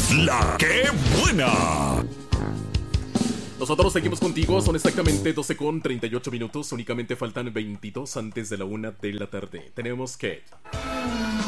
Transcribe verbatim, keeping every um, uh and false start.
La que buena. Nosotros seguimos contigo, son exactamente doce con treinta y ocho minutos, únicamente faltan veintidós antes de la una de la tarde. Tenemos que